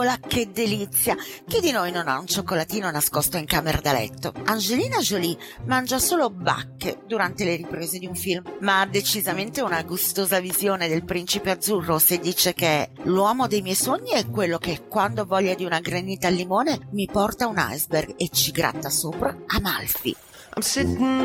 Che delizia! Chi di noi non ha un cioccolatino nascosto in camera da letto? Angelina Jolie mangia solo bacche durante le riprese di un film, ma ha decisamente una gustosa visione del principe azzurro se dice che l'uomo dei miei sogni è quello che, quando ho voglia di una granita al limone, mi porta un iceberg e ci gratta sopra Amalfi.